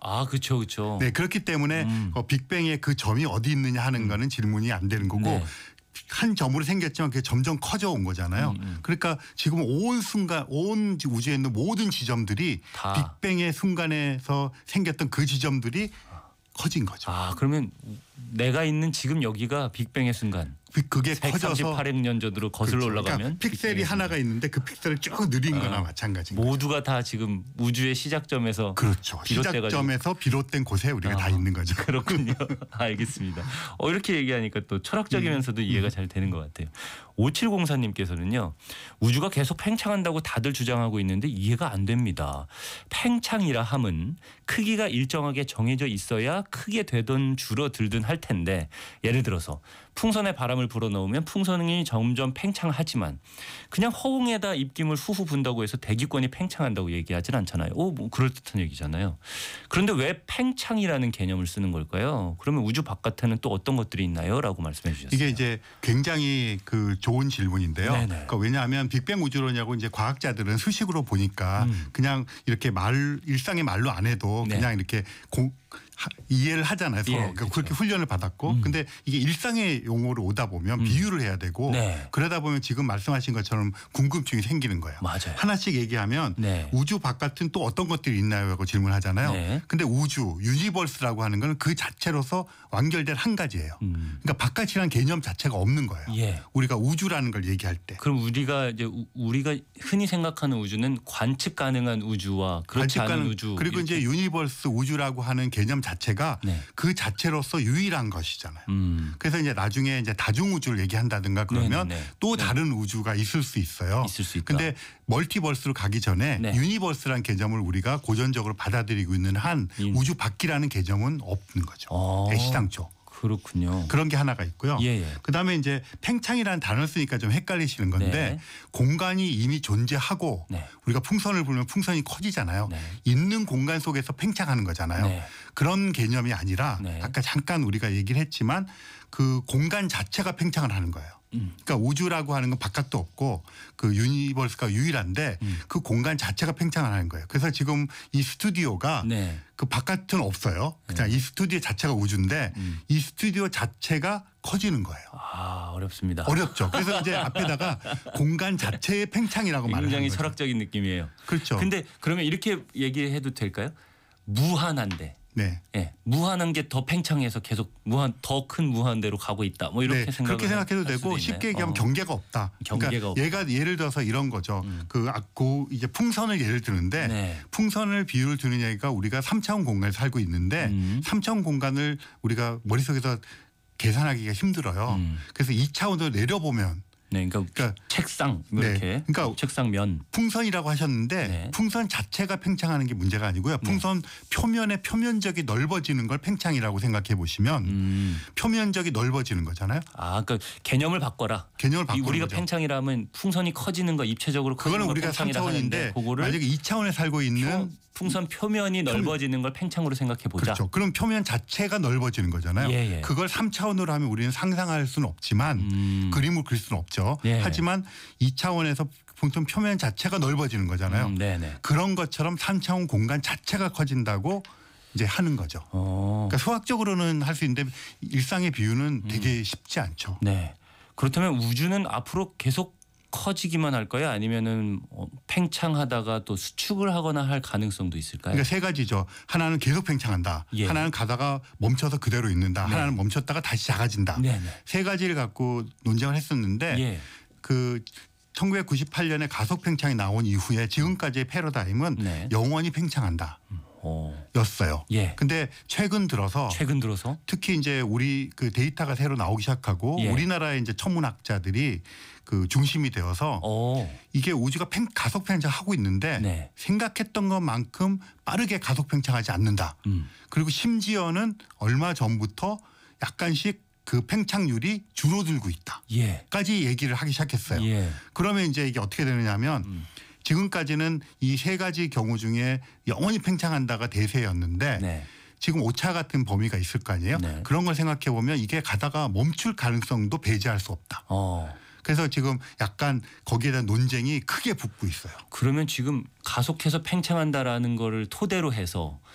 아, 그렇죠, 그렇죠. 네, 그렇기 때문에 빅뱅의 그 점이 어디 있느냐 하는 거는 질문이 안 되는 거고 네. 한 점으로 생겼지만 그게 점점 커져온 거잖아요. 그러니까 지금 온 순간 온 우주에 있는 모든 지점들이 다. 빅뱅의 순간에서 생겼던 그 지점들이 커진 거죠. 아, 그러면 내가 있는 지금 여기가 빅뱅의 순간. 그게 커져서 138억 년 전으로 거슬러 그렇죠. 올라가면 그러니까 픽셀이 빅뱅의 하나가 있는데 그 픽셀을 쭉 느린 거나 마찬가지인 거죠. 모두가 다 지금 우주의 시작점에서 그렇죠. 비롯돼가지고. 시작점에서 비롯된 곳에 우리가 다 있는 거죠. 그렇군요. 알겠습니다. 이렇게 얘기하니까 또 철학적이면서도 이해가 잘 되는 것 같아요. 5704님께서는요. 우주가 계속 팽창한다고 다들 주장하고 있는데 이해가 안 됩니다. 팽창이라 함은 크기가 일정하게 정해져 있어야 크게 되든 줄어들든 할 텐데 예를 들어서 풍선에 바람을 불어넣으면 풍선이 점점 팽창하지만 그냥 허공에다 입김을 후후 분다고 해서 대기권이 팽창한다고 얘기하진 않잖아요. 뭐 그럴듯한 얘기잖아요. 그런데 왜 팽창이라는 개념을 쓰는 걸까요? 그러면 우주 바깥에는 또 어떤 것들이 있나요? 라고 말씀해 주셨어요. 이게 이제 굉장히 그 좋은 질문인데요. 그러니까 왜냐하면 빅뱅 우주론이라고 이제 과학자들은 수식으로 보니까 그냥 이렇게 일상의 말로 안 해도 그냥 이렇게 이해를 하잖아요. 서로. 그러니까 그렇죠. 그렇게 훈련을 받았고 근데 이게 일상의 용어로 오다 보면 비유를 해야 되고 그러다 보면 지금 말씀하신 것처럼 궁금증이 생기는 거예요. 맞아요. 하나씩 얘기하면 우주 바깥은 또 어떤 것들이 있나요? 라고 질문하잖아요. 근데 우주, 유니버스라고 하는 건 그 자체로서 완결된 한 가지예요. 그러니까 바깥이라는 개념 자체가 없는 거예요. 우리가 우주라는 걸 얘기할 때. 그럼 우리가 흔히 생각하는 우주는 관측 가능한 우주와 그렇지 않은 우주. 그리고 이제 유니버스 우주라고 하는 개념 자체가 그 자체로서 유일한 것이잖아요. 그래서 이제 나중에 이제 다중우주를 얘기한다든가 그러면 또 다른 우주가 있을 수 있어요. 있을 수 있다. 근데 멀티버스로 가기 전에 유니버스라는 개념을 우리가 고전적으로 받아들이고 있는 한 우주 밖이라는 개념은 없는 거죠. 애시당초. 그렇군요. 그런 게 하나가 있고요. 그다음에 이제 팽창이라는 단어를 쓰니까 좀 헷갈리시는 건데 공간이 이미 존재하고 우리가 풍선을 불면 풍선이 커지잖아요. 있는 공간 속에서 팽창하는 거잖아요. 그런 개념이 아니라 아까 잠깐 우리가 얘기를 했지만 그 공간 자체가 팽창을 하는 거예요. 그러니까 우주라고 하는 건 바깥도 없고 그 유니버스가 유일한데 그 공간 자체가 팽창을 하는 거예요. 그래서 지금 이 스튜디오가 그 바깥은 없어요. 그냥 이 스튜디오 자체가 우주인데 이 스튜디오 자체가 커지는 거예요. 아, 어렵습니다. 어렵죠. 그래서 이제 앞에다가 공간 자체의 팽창이라고 말을 하는 거죠. 굉장히 철학적인 느낌이에요. 그렇죠. 근데 그러면 이렇게 얘기해도 될까요? 무한한데. 무한한 게 더 팽창해서 계속 더 큰 무한대로 가고 있다. 뭐 이렇게 그렇게 생각해도 되고 쉽게 얘기하면 경계가 없다. 경계가 그러니까 얘가 예를 들어서 이런 거죠. 이제 풍선을 예를 드는데 풍선을 비유를 드는 얘기가 우리가 3차원 공간에 살고 있는데 3차원 공간을 우리가 머릿속에서 계산하기가 힘들어요. 그래서 2차원으로 내려보면 그러니까 책상 이렇게 그러니까 책상면 풍선이라고 하셨는데 풍선 자체가 팽창하는 게 문제가 아니고요. 풍선 표면의 표면적이 넓어지는 걸 팽창이라고 생각해 보시면 표면적이 넓어지는 거잖아요. 아, 그러니까 개념을 바꿔라. 개념을 바꾸는 우리가 거죠. 팽창이라면 풍선이 커지는 거 입체적으로 커지는 그거는 거 우리가 팽창이라 3차원인데 그거를 만약에 2차원에 살고 있는 풍선 표면이 넓어지는 걸 팽창으로 생각해 보자. 그렇죠. 그럼 표면 자체가 넓어지는 거잖아요. 그걸 3차원으로 하면 우리는 상상할 수는 없지만 그림을 그릴 수는 없죠. 하지만 2차원에서 풍선 표면 자체가 넓어지는 거잖아요. 그런 것처럼 3차원 공간 자체가 커진다고 이제 하는 거죠. 그러니까 수학적으로는 할 수 있는데 일상의 비유는 되게 쉽지 않죠. 그렇다면 우주는 앞으로 계속 커지기만 할까요? 아니면은 팽창하다가 또 수축을 하거나 할 가능성도 있을까요? 그러니까 세 가지죠. 하나는 계속 팽창한다. 하나는 가다가 멈춰서 그대로 있는다. 하나는 멈췄다가 다시 작아진다. 세 가지를 갖고 논쟁을 했었는데 그 1998년에 가속 팽창이 나온 이후에 지금까지의 패러다임은 영원히 팽창한다. 였어요. 근데 최근 들어서 특히 이제 우리 그 데이터가 새로 나오기 시작하고 우리나라의 이제 천문학자들이 그 중심이 되어서 이게 우주가 가속 팽창하고 있는데 생각했던 것만큼 빠르게 가속 팽창하지 않는다. 그리고 심지어는 얼마 전부터 약간씩 그 팽창률이 줄어들고 있다. 까지 얘기를 하기 시작했어요. 그러면 이제 이게 어떻게 되느냐면 지금까지는 이 세 가지 경우 중에 영원히 팽창한다가 대세였는데 지금 오차 같은 범위가 있을 거 아니에요. 그런 걸 생각해 보면 이게 가다가 멈출 가능성도 배제할 수 없다. 그래서 지금 약간 거기에 대한 논쟁이 크게 붙고 있어요. 그러면 지금 가속해서 팽창한다라는 거를 토대로 해서